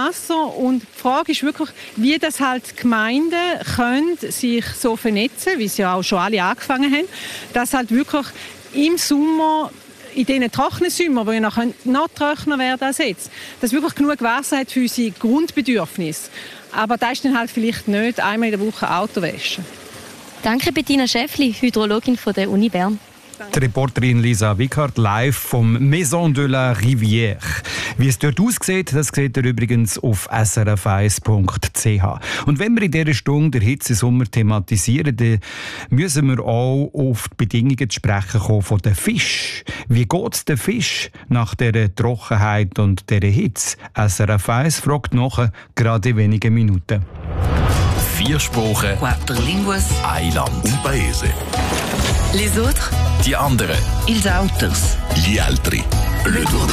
Wasser. Und die Frage ist wirklich, wie das halt die Gemeinden können sich so vernetzen, wie sie ja auch schon alle angefangen haben, dass halt wirklich im Sommer in diesen trockenen Sommern, die ja noch trockener werden als jetzt, dass wirklich genug Wasser hat für unsere Grundbedürfnisse. Aber das ist dann halt vielleicht nicht einmal in der Woche Auto waschen. Danke Bettina Schäffli, Hydrologin von der Uni Bern. Die Reporterin Lisa Wickhardt live vom Maison de la Rivière. Wie es dort aussieht, das seht ihr übrigens auf srf1.ch. Und wenn wir in dieser Stunde der Hitzesommer thematisieren, dann müssen wir auch auf die Bedingungen zu sprechen kommen von den Fisch. Wie geht es den Fisch nach dieser Trockenheit und dieser Hitze? SRF 1 fragt nach, gerade in wenigen Minuten. 4 Sprachen, 4 línguas, ein Land. un paese. Les autres, die anderen. Ils autres. Gli altri. Le tour